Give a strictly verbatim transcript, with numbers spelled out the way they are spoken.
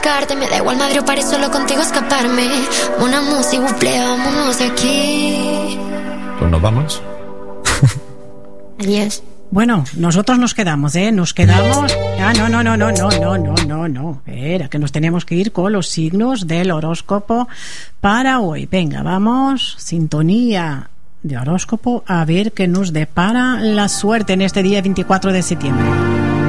Me da igual madre o París, solo contigo escaparme. Una música, buple, vámonos de aquí. Pues nos vamos. Adiós. Bueno, nosotros nos quedamos, ¿eh? Nos quedamos... Ah, no, no, no, no, no, no, no, no, no. Era que nos tenemos que ir con los signos del horóscopo para hoy. Venga, vamos, sintonía de horóscopo, a ver qué nos depara la suerte en este día veinticuatro de septiembre.